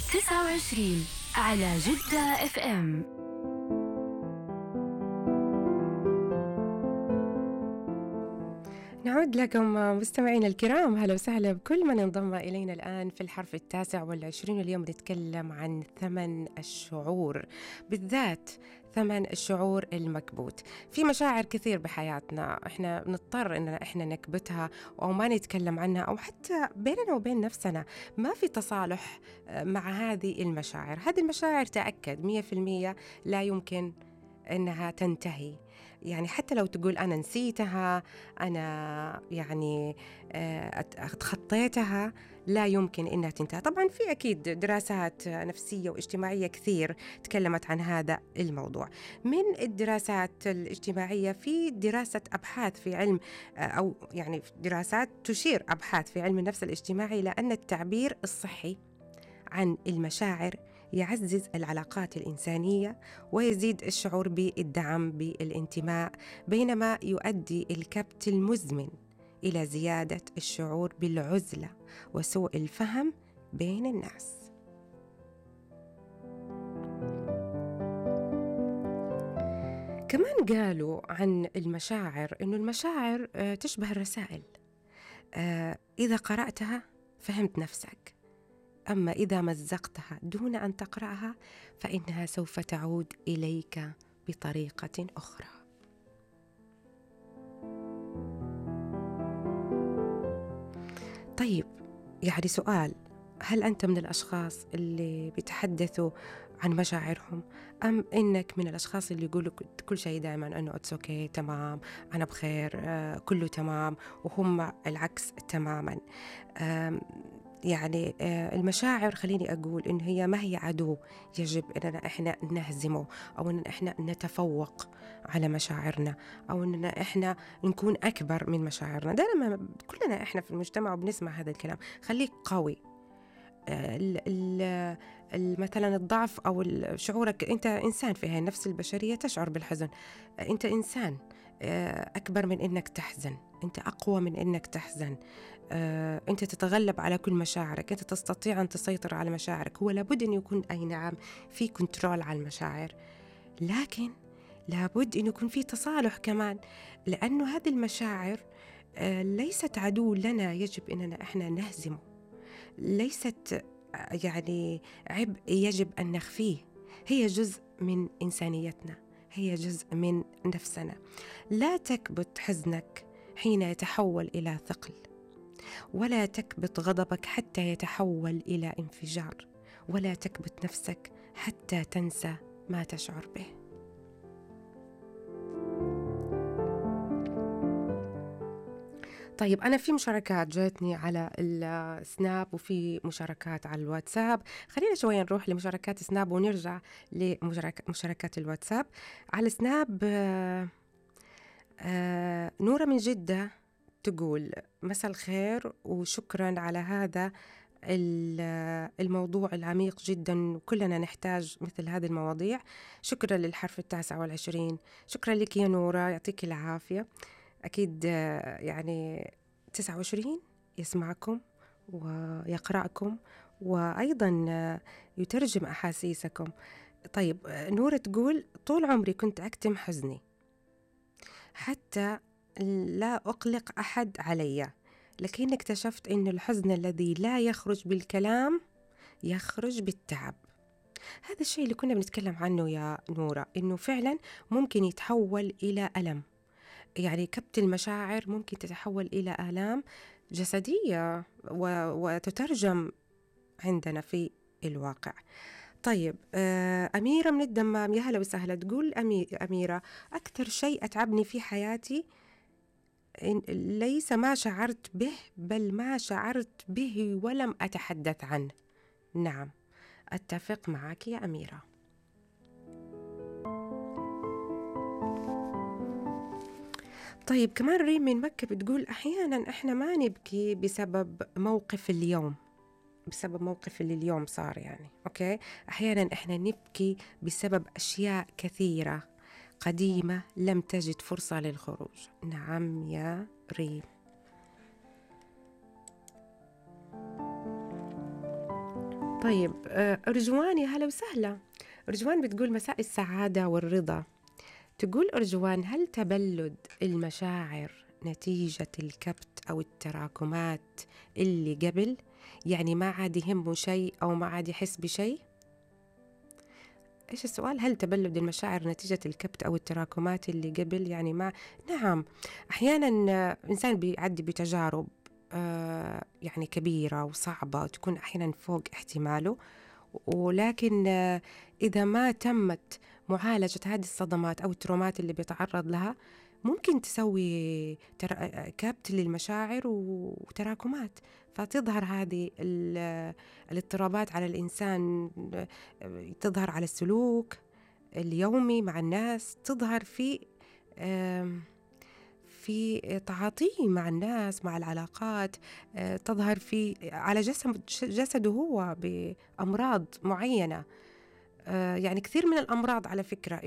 29 على جدة اف ام. نعود لكم مستمعينا الكرام، هلا وسهلا بكل من انضم إلينا الآن في الحرف 29. اليوم نتكلم عن ثمن الشعور، بالذات ثمن الشعور المكبوت. في مشاعر كثير بحياتنا احنا نضطر ان احنا نكبتها او ما نتكلم عنها، او حتى بيننا وبين نفسنا ما في تصالح مع هذه المشاعر. هذه المشاعر تأكد 100% لا يمكن إنها تنتهي. يعني حتى لو تقول أنا نسيتها، أنا يعني اتخطيتها، لا يمكن إنها تنتهي. طبعا في أكيد دراسات نفسية واجتماعية كثير تكلمت عن هذا الموضوع. من الدراسات الاجتماعية في دراسة أبحاث في علم أو يعني دراسات تشير أبحاث في علم النفس الاجتماعي لأن التعبير الصحي عن المشاعر يعزز العلاقات الإنسانية ويزيد الشعور بالدعم بالانتماء، بينما يؤدي الكبت المزمن إلى زيادة الشعور بالعزلة وسوء الفهم بين الناس. كمان قالوا عن المشاعر إنه المشاعر تشبه الرسائل، إذا قرأتها فهمت نفسك، أما إذا مزقتها دون أن تقرأها فإنها سوف تعود إليك بطريقة أخرى. طيب، يعني سؤال، هل أنت من الأشخاص اللي بيتحدثوا عن مشاعرهم، أم إنك من الأشخاص اللي يقولوا كل شيء دائما أنه it's okay، تمام، أنا بخير، كله تمام، وهم العكس تماما؟ يعني المشاعر خليني أقول إن هي ما هي عدو يجب أننا إحنا نهزمه، أو أننا إحنا نتفوق على مشاعرنا، أو أننا إحنا نكون أكبر من مشاعرنا. دائما كلنا إحنا في المجتمع وبنسمع هذا الكلام، خليك قوي. مثلا الضعف أو شعورك، أنت إنسان في هاي النفس البشرية تشعر بالحزن، أنت إنسان أكبر من إنك تحزن، أنت أقوى من إنك تحزن، أنت تتغلب على كل مشاعرك، أنت تستطيع أن تسيطر على مشاعرك. هو لابد أن يكون أي نعم في كنترول على المشاعر، لكن لابد أن يكون في تصالح كمان، لأنه هذه المشاعر ليست عدو لنا يجب أننا إحنا نهزمه، ليست يعني عبء يجب أن نخفيه، هي جزء من إنسانيتنا، هي جزء من نفسنا. لا تكبت حزنك حين يتحول إلى ثقل، ولا تكبت غضبك حتى يتحول إلى انفجار، ولا تكبت نفسك حتى تنسى ما تشعر به. طيب، أنا في مشاركات جاتني على السناب وفي مشاركات على الواتساب. خلينا شوية نروح لمشاركات سناب ونرجع لمشاركات الواتساب. على السناب نورة من جدة تقول مساء الخير وشكرا على هذا الموضوع العميق جدا، وكلنا نحتاج مثل هذه المواضيع. شكرا للحرف 29. شكرا لك يا نورة، يعطيك العافية. أكيد يعني 29 يسمعكم ويقرأكم وأيضا يترجم أحاسيسكم. طيب، نورة تقول طول عمري كنت أكتم حزني حتى لا أقلق أحد علي، لكن اكتشفت أن الحزن الذي لا يخرج بالكلام يخرج بالتعب. هذا الشيء اللي كنا بنتكلم عنه يا نورة، أنه فعلا ممكن يتحول إلى ألم. يعني كبت المشاعر ممكن تتحول إلى آلام جسدية وتترجم عندنا في الواقع. طيب، أميرة من الدمام، يا هلا وسهلا. تقول أميرة أكثر شيء أتعبني في حياتي ليس ما شعرت به، بل ما شعرت به ولم أتحدث عنه. نعم، أتفق معك يا أميرة. طيب، كمان ريم من مكة بتقول أحيانا إحنا ما نبكي بسبب موقف اليوم، بسبب موقف اللي اليوم صار يعني أوكي، أحيانا إحنا نبكي بسبب أشياء كثيرة قديمة لم تجد فرصة للخروج. نعم يا ريم. طيب أرجوان، يا هلا وسهلا. أرجوان بتقول مساء السعادة والرضا. تقول أرجوان: هل تبلد المشاعر نتيجة الكبت أو التراكمات اللي قبل؟ يعني ما عاد يهمه شيء أو ما عاد يحس بشيء؟ إيش السؤال؟ هل تبلد المشاعر نتيجة الكبت أو التراكمات اللي قبل؟ يعني ما نعم، أحيانا إنسان بيعدي بتجارب يعني كبيرة وصعبة وتكون أحيانا فوق احتماله، ولكن إذا ما تمت معالجة هذه الصدمات أو الترومات اللي بيتعرض لها، ممكن تسوي كبت للمشاعر وتراكمات، فتظهر هذه الاضطرابات على الإنسان، تظهر على السلوك اليومي مع الناس، تظهر في تعاطيه مع الناس، مع العلاقات، تظهر على جسده هو بأمراض معينة. يعني كثير من الأمراض على فكرة